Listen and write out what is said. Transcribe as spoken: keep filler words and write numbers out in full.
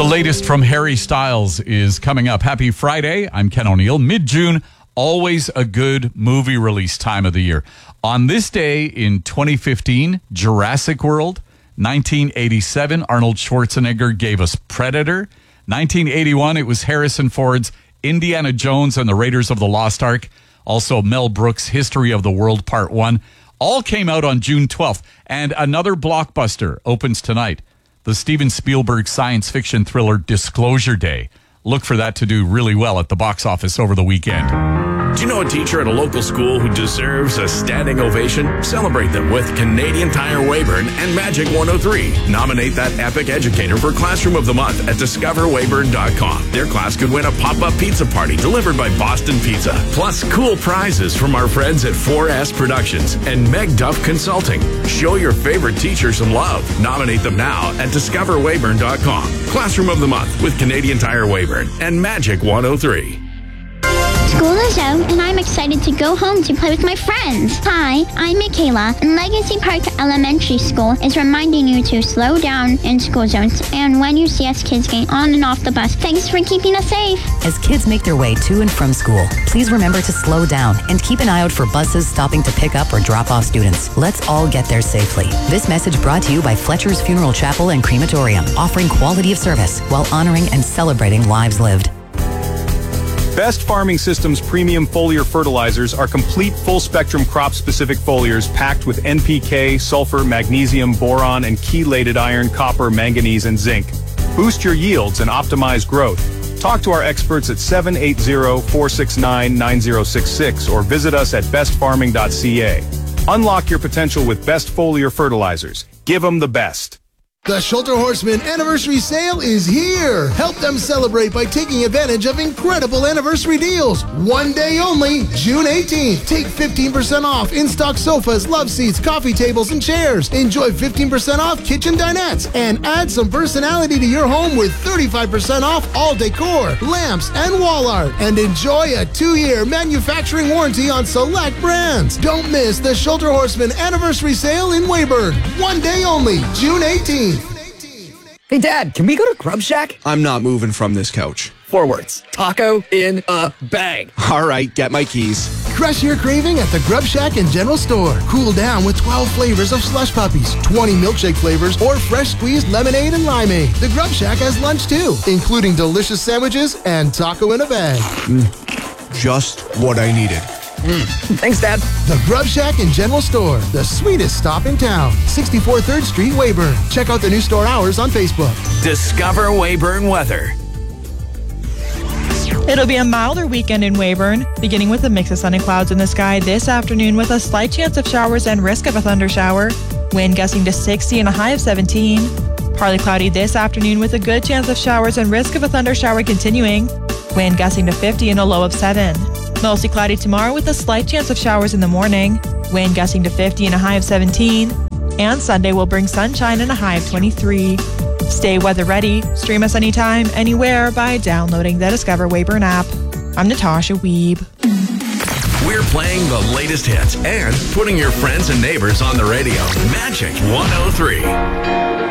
latest from Harry Styles is coming up. Happy Friday. I'm Ken O'Neill. Mid-June, always a good movie release time of the year. On this day in twenty fifteen, Jurassic World. nineteen eighty-seven, Arnold Schwarzenegger gave us Predator. nineteen eighty-one, it was Harrison Ford's Indiana Jones and the Raiders of the Lost Ark. Also, Mel Brooks' History of the World Part one. All came out on June twelfth. And another blockbuster opens tonight. The Steven Spielberg science fiction thriller Disclosure Day. Look for that to do really well at the box office over the weekend. Do you know a teacher at a local school who deserves a standing ovation? Celebrate them with Canadian Tire Weyburn and Magic one oh three. Nominate that epic educator for Classroom of the Month at discover weyburn dot com. Their class could win a pop-up pizza party delivered by Boston Pizza. Plus cool prizes from our friends at four S Productions and Meg Duff Consulting. Show your favorite teacher some love. Nominate them now at discover weyburn dot com. Classroom of the Month with Canadian Tire Weyburn and Magic one oh three. School is out, and I'm excited to go home to play with my friends. Hi, I'm Michaela, and Legacy Park Elementary School is reminding you to slow down in school zones and when you see us kids getting on and off the bus. Thanks for keeping us safe. As kids make their way to and from school, please remember to slow down and keep an eye out for buses stopping to pick up or drop off students. Let's all get there safely. This message brought to you by Fletcher's Funeral Chapel and Crematorium, offering quality of service while honoring and celebrating lives lived. Best Farming Systems premium foliar fertilizers are complete full-spectrum crop-specific foliars packed with N P K, sulfur, magnesium, boron, and chelated iron, copper, manganese, and zinc. Boost your yields and optimize growth. Talk to our experts at seven eight zero, four six nine, nine zero six six or visit us at best farming dot c a. Unlock your potential with Best Foliar Fertilizers. Give them the best. The Schulter Horseman Anniversary Sale is here. Help them celebrate by taking advantage of incredible anniversary deals. One day only, June eighteenth. Take fifteen percent off in-stock sofas, love seats, coffee tables, and chairs. Enjoy fifteen percent off kitchen dinettes. And add some personality to your home with thirty-five percent off all decor, lamps, and wall art. And enjoy a two-year manufacturing warranty on select brands. Don't miss the Schulter Horseman Anniversary Sale in Weyburn. One day only, June eighteenth. Hey, Dad, can we go to Grub Shack? I'm not moving from this couch. Four words. Taco in a bag. All right, get my keys. Crush your craving at the Grub Shack and General Store. Cool down with twelve flavors of slush puppies, twenty milkshake flavors, or fresh squeezed lemonade and limeade. The Grub Shack has lunch too, including delicious sandwiches and taco in a bag. Mm, just what I needed. Mm. Thanks, Dad. The Grub Shack and General Store, the sweetest stop in town. sixty-four third Street, Weyburn. Check out the new store hours on Facebook. Discover Weyburn weather. It'll be a milder weekend in Weyburn, beginning with a mix of sun and clouds in the sky this afternoon with a slight chance of showers and risk of a thundershower. Wind gusting to sixty and a high of seventeen. Partly cloudy this afternoon with a good chance of showers and risk of a thundershower continuing. Wind gusting to fifty and a low of seven. Mostly cloudy tomorrow with a slight chance of showers in the morning. Wind gusting to fifty and a high of seventeen. And Sunday will bring sunshine and a high of twenty-three. Stay weather ready. Stream us anytime, anywhere by downloading the Discover Weyburn app. I'm Natasha Weeb. We're playing the latest hits and putting your friends and neighbors on the radio. Magic one oh three.